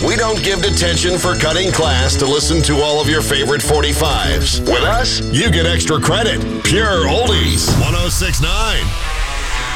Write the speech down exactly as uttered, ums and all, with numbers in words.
We don't give detention for cutting class to listen to all of your favorite forty-fives. With us, you get extra credit. Pure oldies. one oh six point nine